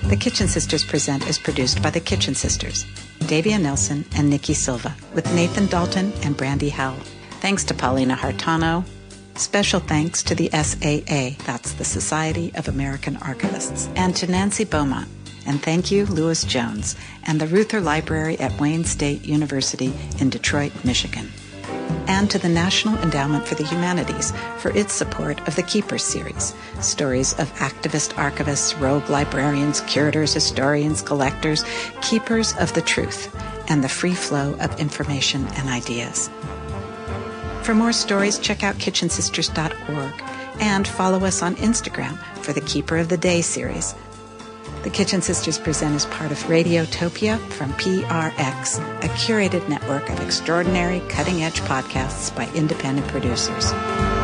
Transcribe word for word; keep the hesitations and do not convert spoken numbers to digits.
The Kitchen Sisters Present is produced by the Kitchen Sisters, Davia Nelson and Nikki Silva, with Nathan Dalton and Brandy Howell. Thanks to Paulina Hartano. Special thanks to the S A A, that's the Society of American Archivists, and to Nancy Beaumont. And thank you, Lewis Jones, and the Reuther Library at Wayne State University in Detroit, Michigan. And to the National Endowment for the Humanities for its support of the Keepers series, stories of activist archivists, rogue librarians, curators, historians, collectors, keepers of the truth, and the free flow of information and ideas. For more stories, check out kitchen sisters dot org and follow us on Instagram for the Keeper of the Day series. The Kitchen Sisters Present is part of Radiotopia from P R X, a curated network of extraordinary, cutting-edge podcasts by independent producers.